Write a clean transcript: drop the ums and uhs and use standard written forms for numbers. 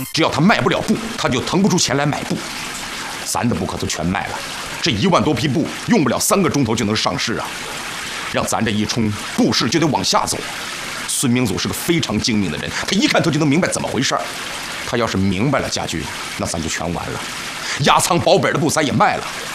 只要他卖不了布，他就腾不出钱来买布。咱的布可都全卖了，这1万多匹布用不了3个钟头就能上市啊！让咱这一冲，布市就得往下走。孙明祖是个非常精明的人，他一看他就能明白怎么回事儿。他要是明白了，家驹，那咱就全完了。压仓保本的布咱也卖了，